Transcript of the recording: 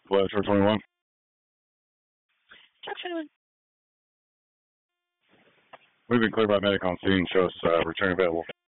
Flash 21. Truck 21. We've been cleared by medic on scene. Show us return available.